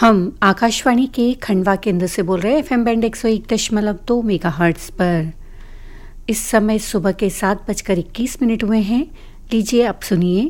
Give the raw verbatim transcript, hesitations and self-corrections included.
हम आकाशवाणी के खंडवा केंद्र से बोल रहे हैं एफएम बैंड एक सौ एक दशमलव दो मेगाहर्ट्ज पर। इस समय सुबह के सात बजकर इक्कीस मिनट हुए हैं। लीजिए अब सुनिए